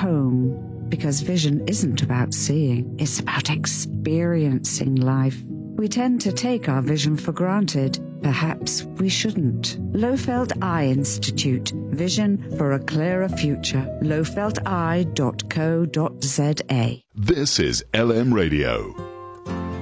home, because vision isn't about seeing, it's about experiencing life. We tend to take our vision for granted. Perhaps we shouldn't. Lofeld Eye Institute. Vision for a clearer future. lofeldeye.co.za. This is LM Radio.